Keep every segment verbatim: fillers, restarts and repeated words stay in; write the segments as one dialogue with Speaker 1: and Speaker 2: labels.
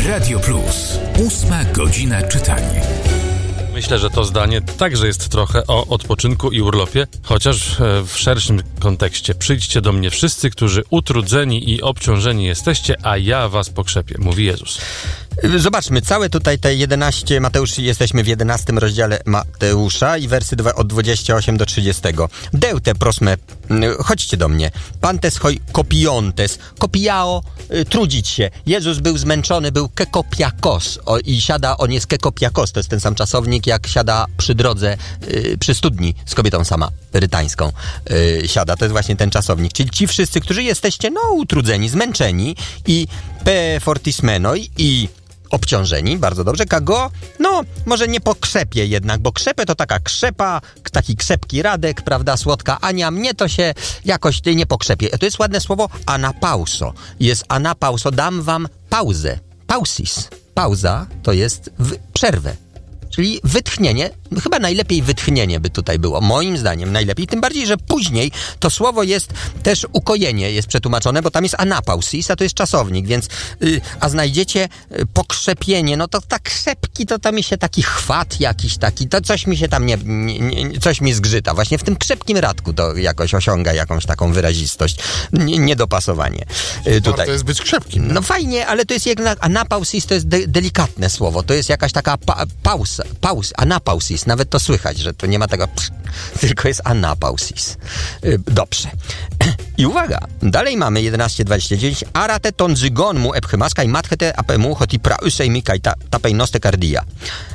Speaker 1: Radio Plus. Ósma godzina czytania.
Speaker 2: Myślę, że to zdanie także jest trochę o odpoczynku i urlopie, chociaż w szerszym kontekście. Przyjdźcie do mnie wszyscy, którzy utrudzeni i obciążeni jesteście, a ja was pokrzepię, mówi Jezus.
Speaker 3: Zobaczmy, całe tutaj te jedenaście, Mateusz, jesteśmy w jedenastym rozdziale Mateusza i wersy dwa, od dwudziestego ósmego do trzydziestego. Deute prosme, chodźcie do mnie. Pantes hoi kopiontes, kopiao, y, trudzić się. Jezus był zmęczony, był kekopiakos o, i siada, on jest kekopiakos, to jest ten sam czasownik, jak siada przy drodze, y, przy studni z kobietą samarytańską y, siada, to jest właśnie ten czasownik. Czyli ci wszyscy, którzy jesteście, no, utrudzeni, zmęczeni i pe fortismenoi i obciążeni, bardzo dobrze, kago, no, może nie pokrzepie jednak, bo krzepę to taka krzepa, taki krzepki Radek, prawda, słodka Ania, mnie to się jakoś nie pokrzepie. To jest ładne słowo anapauso. Jest anapauso, dam wam pauzę. Pausis. Pauza to jest w przerwę. Czyli wytchnienie, chyba najlepiej wytchnienie by tutaj było, moim zdaniem najlepiej, tym bardziej, że później to słowo jest też ukojenie, jest przetłumaczone, bo tam jest anapausis, a to jest czasownik, więc, yy, a znajdziecie yy, pokrzepienie, no to tak krzepki, to tam mi się taki chwat jakiś taki, to coś mi się tam nie, nie, nie coś mi zgrzyta, właśnie w tym krzepkim radku to jakoś osiąga jakąś taką wyrazistość, nie, niedopasowanie. Yy, tutaj.
Speaker 4: To jest być krzepkim.
Speaker 3: No, no fajnie, ale to jest jednak, anapausis to jest de- delikatne słowo, to jest jakaś taka pa- pausa, paus, anapausis, nawet to słychać, że to nie ma tego psz, tylko jest anapausis. Yy, dobrze. I uwaga, dalej mamy jedenaście dwadzieścia dziewięć. Arate ton zygon mu epchymaska i matchete apemu hoti prausej mikaj tapej noste kardia.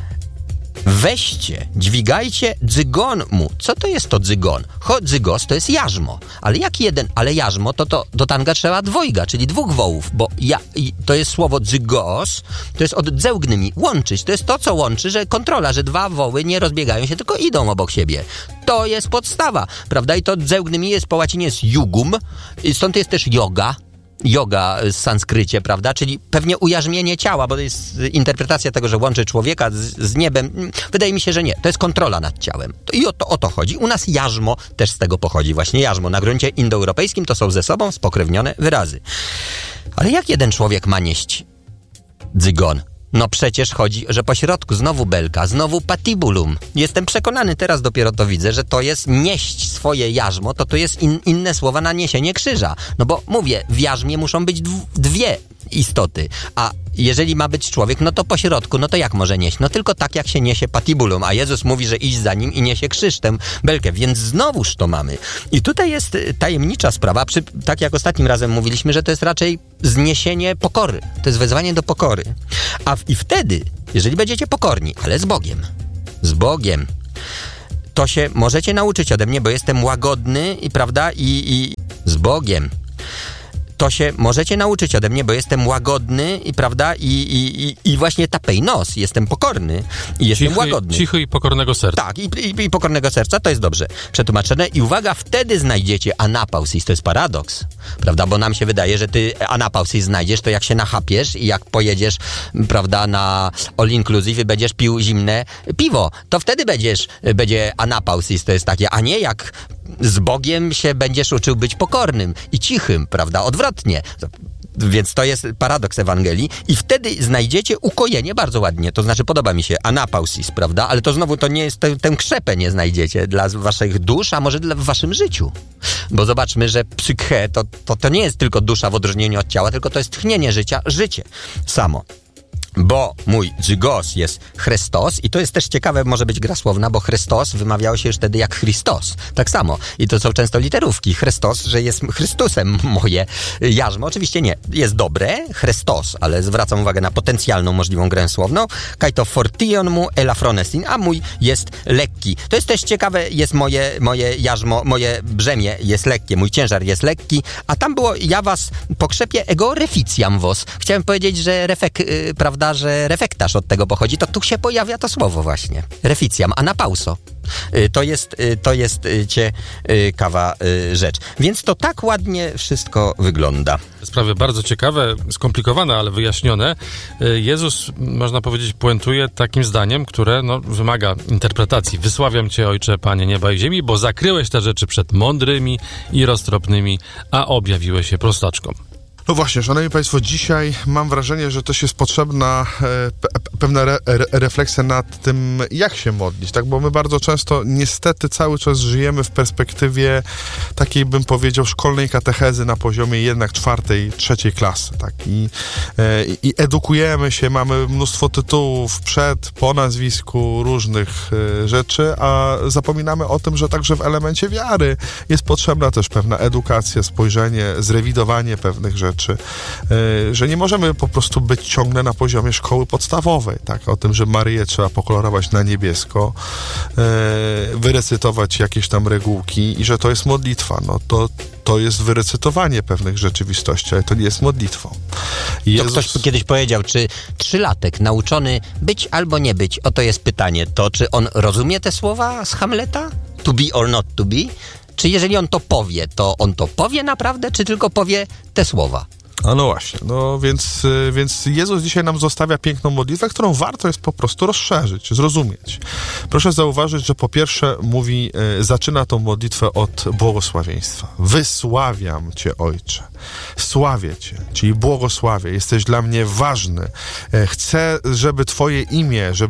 Speaker 3: Weźcie, dźwigajcie dzygon mu. Co to jest to dzygon? Ho, dzygos to jest jarzmo. Ale jak jeden, ale jarzmo to, to do tanga trzeba dwojga, czyli dwóch wołów, bo ja, to jest słowo dzygos, to jest od dzełgnymi, łączyć. To jest to, co łączy, że kontrola, że dwa woły nie rozbiegają się, tylko idą obok siebie. To jest podstawa, prawda? I to dzełgnymi jest po łacinie jest jugum, stąd jest też yoga. Yoga z sanskrycie, prawda? Czyli pewnie ujarzmienie ciała, bo to jest interpretacja tego, że łączy człowieka z, z niebem. Wydaje mi się, że nie. To jest kontrola nad ciałem. I o to, o to chodzi. U nas jarzmo też z tego pochodzi. Właśnie jarzmo. Na gruncie indoeuropejskim to są ze sobą spokrewnione wyrazy. Ale jak jeden człowiek ma nieść dzygon? No przecież chodzi, że po środku znowu belka, znowu patibulum. Jestem przekonany, teraz dopiero to widzę, że to jest nieść swoje jarzmo, to to jest in, inne słowa na niesienie krzyża. No bo mówię, w jarzmie muszą być dw- dwie istoty, a jeżeli ma być człowiek, no to po środku, no to jak może nieść? No tylko tak, jak się niesie patibulum, a Jezus mówi, że iść za nim i niesie krzyż, tę belkę, więc znowuż to mamy. I tutaj jest tajemnicza sprawa, przy, tak jak ostatnim razem mówiliśmy, że to jest raczej zniesienie pokory, to jest wezwanie do pokory. A w, i wtedy, jeżeli będziecie pokorni, ale z Bogiem, z Bogiem, to się możecie nauczyć ode mnie, bo jestem łagodny i prawda, i, i z Bogiem. To się możecie nauczyć ode mnie, bo jestem łagodny i prawda, i, i, i, i właśnie tapej nos, jestem pokorny i jestem
Speaker 2: cichy,
Speaker 3: łagodny.
Speaker 2: Cichy i pokornego serca.
Speaker 3: Tak, i, i, i pokornego serca, to jest dobrze przetłumaczone. I uwaga, wtedy znajdziecie anapausis, to jest paradoks, prawda, bo nam się wydaje, że ty anapausis znajdziesz, to jak się nachapiesz i jak pojedziesz, prawda, na all inclusive i będziesz pił zimne piwo, to wtedy będziesz, będzie anapausis, to jest takie, a nie jak z Bogiem się będziesz uczył być pokornym i cichym, prawda, odwrotnie. Więc to jest paradoks Ewangelii i wtedy znajdziecie ukojenie bardzo ładnie, to znaczy podoba mi się anapausis, prawda, ale to znowu to nie jest, tę, tę krzepę nie znajdziecie dla waszych dusz, a może dla, w waszym życiu, bo zobaczmy, że psyche to, to, to nie jest tylko dusza w odróżnieniu od ciała, tylko to jest tchnienie życia, życie samo. Bo mój dzygos jest Chrystos i to jest też ciekawe, może być gra słowna, bo Chrystos wymawiało się już wtedy jak Chrystos. Tak samo. I to są często literówki. Chrystos, że jest Chrystusem moje jarzmo. Oczywiście nie. Jest dobre, Chrystos, ale zwracam uwagę na potencjalną możliwą grę słowną. Kaito fortion mu elafronesin, a mój jest lekki. To jest też ciekawe, jest moje, moje jarzmo, moje brzemię jest lekkie, mój ciężar jest lekki, a tam było, ja was pokrzepię ego reficiam vos. Chciałem powiedzieć, że refek, yy, prawda, że refektarz od tego pochodzi, to tu się pojawia to słowo właśnie. Reficiam, anapauso. To jest, to jest ciekawa rzecz. Więc to tak ładnie wszystko wygląda.
Speaker 2: Sprawy bardzo ciekawe, skomplikowane, ale wyjaśnione. Jezus, można powiedzieć, puentuje takim zdaniem, które no, wymaga interpretacji. Wysławiam Cię, Ojcze, Panie nieba i ziemi, bo zakryłeś te rzeczy przed mądrymi i roztropnymi, a objawiłeś się prostaczkom.
Speaker 4: No właśnie, szanowni państwo, dzisiaj mam wrażenie, że też jest potrzebna e, pe, pewna re, re, refleksja nad tym, jak się modlić, tak? Bo my bardzo często niestety cały czas żyjemy w perspektywie takiej, bym powiedział, szkolnej katechezy na poziomie jednak czwartej, trzeciej klasy, tak? I, e, i edukujemy się, mamy mnóstwo tytułów przed, po nazwisku różnych e, rzeczy, a zapominamy o tym, że także w elemencie wiary jest potrzebna też pewna edukacja, spojrzenie, zrewidowanie pewnych rzeczy. Że nie możemy po prostu być ciągle na poziomie szkoły podstawowej, tak? O tym, że Maryję trzeba pokolorować na niebiesko, wyrecytować jakieś tam regułki i że to jest modlitwa. No to, to jest wyrecytowanie pewnych rzeczywistości, ale to nie jest modlitwą. Jezus...
Speaker 3: To ktoś kiedyś powiedział, czy trzylatek nauczony być albo nie być, oto jest pytanie, to czy on rozumie te słowa z Hamleta? To be or not to be? Czy jeżeli on to powie, to on to powie naprawdę, czy tylko powie te słowa?
Speaker 4: A no właśnie, no więc, więc Jezus dzisiaj nam zostawia piękną modlitwę, którą warto jest po prostu rozszerzyć, zrozumieć. Proszę zauważyć, że po pierwsze mówi, e, zaczyna tą modlitwę od błogosławieństwa. Wysławiam Cię, Ojcze. Sławię Cię, czyli błogosławię. Jesteś dla mnie ważny. E, chcę, żeby Twoje imię, żeby